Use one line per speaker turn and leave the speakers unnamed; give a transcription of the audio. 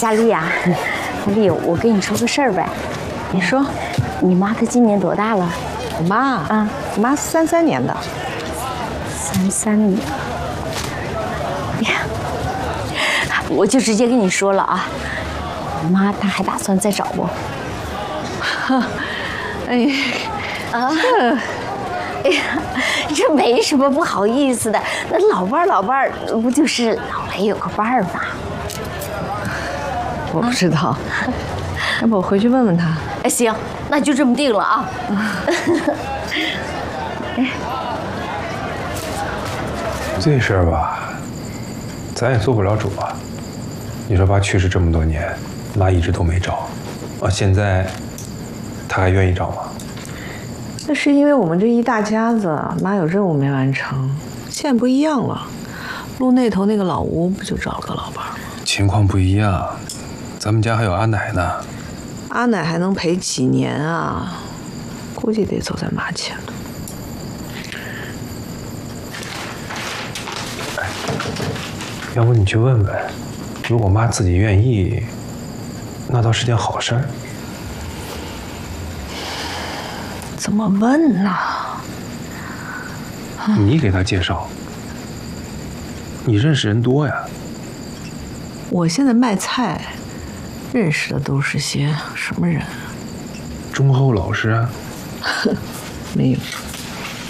佳丽呀，佳丽，我跟你说个事儿呗。
你说，
你妈她今年多大了？
我妈啊，我妈33年的
，33年。呀，我就直接跟你说了啊，我妈她还打算再找不？
哎呀，
啊，哎呀，这没什么不好意思的，那老伴儿不就是老来有个伴儿吗？
我不知道，要不我回去问问她。
哎，行，那就这么定了啊。
这事儿吧，咱也做不了主啊。你说爸去世这么多年，妈一直都没找，啊，现在他还愿意找吗？
那是因为我们这一大家子，妈有任务没完成。现在不一样了，路那头那个老吴不就找了个老伴吗？
情况不一样，咱们家还有阿奶呢。
阿奶还能陪几年啊？估计得走在妈前头。
要不你去问问，如果妈自己愿意，那倒是件好事儿。
怎么问呢？
你给她介绍，你认识人多呀。
我现在卖菜，认识的都是些什么人？
忠厚老实啊。
没有。